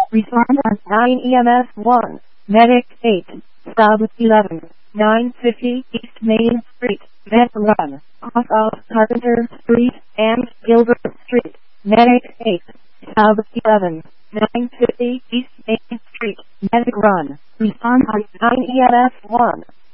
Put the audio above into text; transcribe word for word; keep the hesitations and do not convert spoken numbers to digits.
Respond on nine E M S one. Medic eight. Sub eleven. nine fifty East Main Street. Med Run. Off of Carpenter Street and Gilbert Street. Medic eight. Sub eleven. nine fifty East Main Street. Medic Run. Respond on nine E M S one.